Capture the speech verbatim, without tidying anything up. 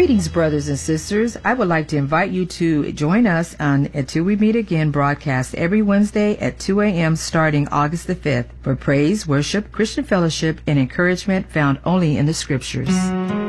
Greetings, brothers and sisters. I would like to invite you to join us on Until We Meet Again broadcast every Wednesday at two a.m. starting August the fifth for praise, worship, Christian fellowship, and encouragement found only in the Scriptures.